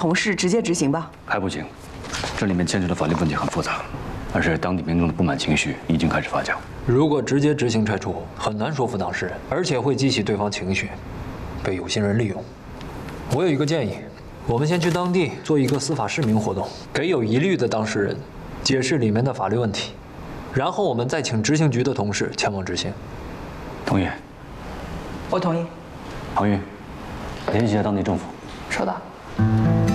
同事直接执行吧？ 还不行，这里面牵扯的法律问题很复杂，而且当地民众的不满情绪已经开始发酵。 如果直接执行拆除，很难说服当事人，而且会激起对方情绪，被有心人利用。我有一个建议，我们先去当地做一个司法释明活动，给有疑虑的当事人解释里面的法律问题，然后我们再请执行局的同事前往执行。 同意。 我同意。 杭玉，联系一下当地政府。 收到。